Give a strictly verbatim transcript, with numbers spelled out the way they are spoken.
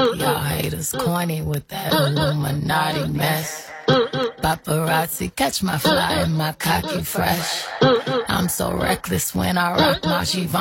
Y'all haters corny with that Illuminati mess. Paparazzi catch my fly and my cocky fresh. I'm so reckless when I rock my Givenchy.